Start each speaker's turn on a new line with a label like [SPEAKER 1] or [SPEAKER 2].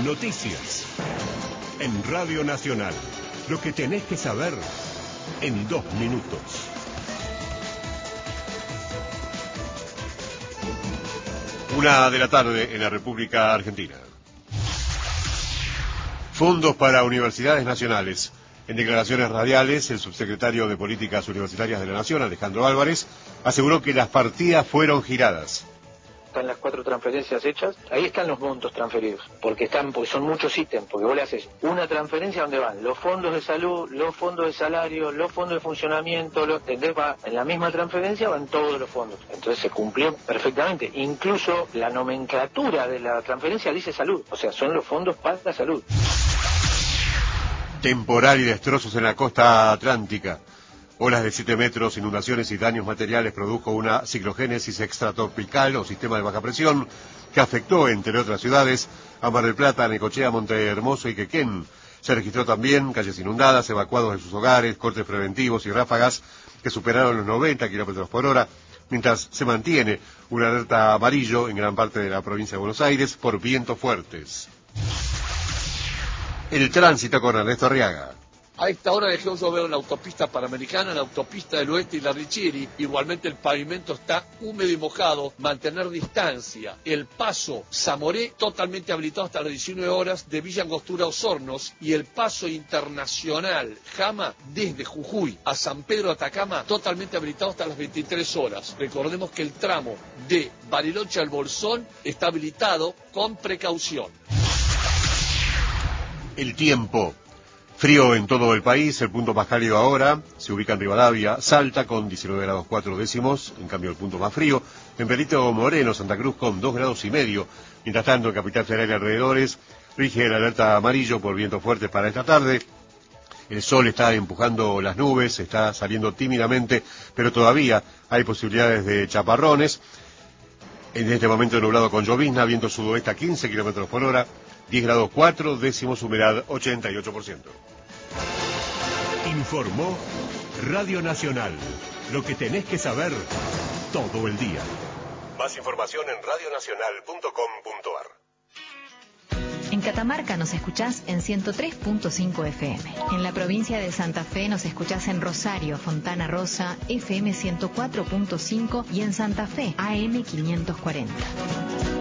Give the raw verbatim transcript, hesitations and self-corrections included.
[SPEAKER 1] Noticias. En Radio Nacional. Lo que tenés que saber en dos minutos. Una de la tarde en la República Argentina. Fondos para universidades nacionales. En declaraciones radiales, el subsecretario de Políticas Universitarias de la Nación, Alejandro Álvarez, aseguró que las partidas fueron giradas.
[SPEAKER 2] Están las cuatro transferencias hechas, ahí están los montos transferidos, porque están, porque son muchos ítems, porque vos le haces una transferencia donde van los fondos de salud, los fondos de salario, los fondos de funcionamiento, los, ¿entendés? Va, en la misma transferencia van todos los fondos, entonces se cumplió perfectamente, incluso la nomenclatura de la transferencia dice salud, o sea, son los fondos para la salud.
[SPEAKER 1] Temporal y destrozos en la costa atlántica. Olas de siete metros, inundaciones y daños materiales produjo una ciclogénesis extratropical o sistema de baja presión que afectó, entre otras ciudades, a Mar del Plata, Necochea, Montehermoso y Quequén. Se registró también calles inundadas, evacuados de sus hogares, cortes preventivos y ráfagas que superaron los noventa kilómetros por hora, mientras se mantiene una alerta amarillo en gran parte de la provincia de Buenos Aires por vientos fuertes. El tránsito con Ernesto Arriaga.
[SPEAKER 3] A esta hora dejó llover en la autopista Panamericana, en la autopista del Oeste y la Richieri. Igualmente el pavimento está húmedo y mojado. Mantener distancia. El paso Zamoré totalmente habilitado hasta las diecinueve horas de Villa Angostura a Osornos. Y el paso internacional Jama desde Jujuy a San Pedro de Atacama totalmente habilitado hasta las veintitrés horas. Recordemos que el tramo de Bariloche al Bolsón está habilitado con precaución.
[SPEAKER 1] El tiempo. Frío en todo el país, el punto más cálido ahora se ubica en Rivadavia, Salta con diecinueve grados cuatro décimos, en cambio el punto más frío, en Perito Moreno, Santa Cruz con dos grados y medio, mientras tanto en Capital Federal y alrededores rige el alerta amarillo por vientos fuertes para esta tarde. El sol está empujando las nubes, está saliendo tímidamente, pero todavía hay posibilidades de chaparrones. En este momento nublado con llovizna, viento sudoeste a quince kilómetros por hora, diez grados cuatro décimos, humedad ochenta y ocho por ciento. Informó Radio Nacional. Lo que tenés que saber todo el día. Más información en radio nacional punto com punto ar.
[SPEAKER 4] En Catamarca nos escuchás en ciento tres punto cinco F M. En la provincia de Santa Fe nos escuchás en Rosario, Fontana Rosa, F M ciento cuatro punto cinco y en Santa Fe, A M quinientos cuarenta.